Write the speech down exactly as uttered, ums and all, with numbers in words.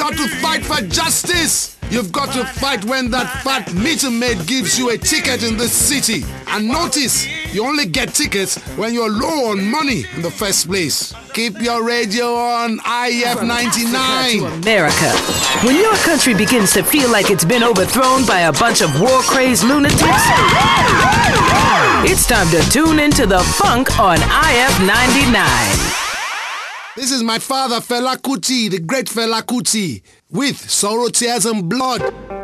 got to fight for justice. You've got to fight when that fat meter maid gives you a ticket in this city. And notice, you only get tickets when you're low on money in the first place. Keep your radio on I F ninety-nine. America. When your country begins to feel like it's been overthrown by a bunch of war-crazed lunatics, it's time to tune into the funk on I F ninety-nine. This is my father, Fela Kuti, the great Fela Kuti, with Sorrow, Tears and Blood.